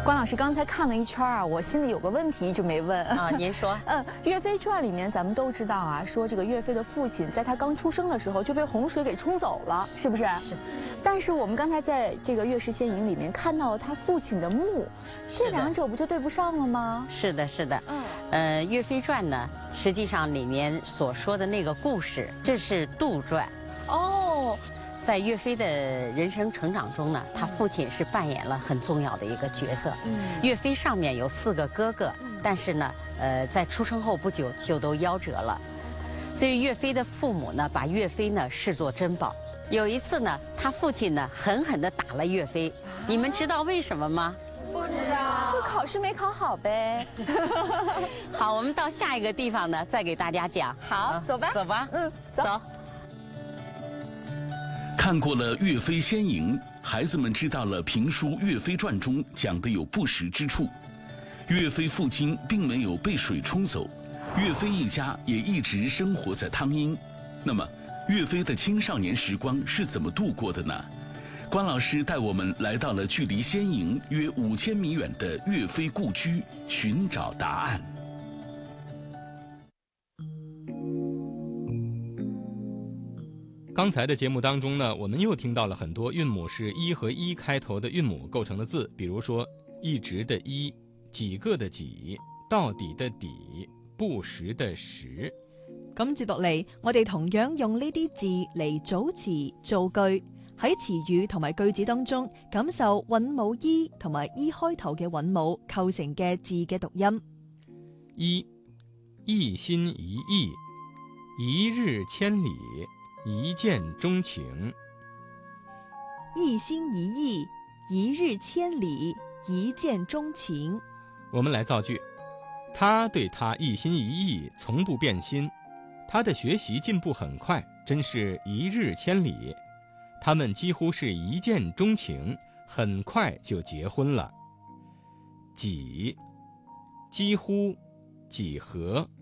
关老师刚才看了一圈啊，我心里有个问题一直没问啊。您说， 岳飞传里面咱们都知道啊，说这个岳飞的父亲在他刚出生的时候就被洪水给冲走了，是不是？ 是。 但是我们刚才在这个《岳氏仙营》里面看到了他父亲的墓，这两者不就对不上了吗？ 是的，是的。《岳飞传》呢，实际上里面所说的那个故事，这是杜传。 哦。 在岳飞的人生成长中呢，他父亲是扮演了很重要的一个角色。岳飞上面有4个哥哥，但是呢，在出生后不久就都夭折了，所以岳飞的父母呢，把岳飞呢视作珍宝。有一次呢，他父亲呢狠狠地打了岳飞，你们知道为什么吗？ 不知道，就考试没考好呗。 好，我们到下一个地方呢，再给大家讲。 好，走吧， 走吧，走。 看过了《岳飞仙营》，孩子们知道了评书《岳飞传》中讲的有不实之处。岳飞父亲并没有被水冲走，岳飞一家也一直生活在汤阴。那么，岳飞的青少年时光是怎么度过的呢？关老师带我们来到了距离仙营约5000米远的岳飞故居，寻找答案。 刚才的节目当中呢，我们又听到了很多韵母是1和1开头的韵母构成的字，比如说一直的一、几个的幾、到底的底、不時的時。 咁接落嚟，我哋同樣用呢啲字嚟組詞造句，喺詞語同埋句子當中感受韻母一同埋一開頭嘅韻母構成嘅字嘅讀音。 一心一意，一日千里，一見鍾情。 一心一意，一日千里，一見鍾情。 我们来造句，他对他一心一意，从不变心。他的学习进步很快，真是一日千里。他们几乎是一见钟情，很快就结婚了。几，几乎，几何，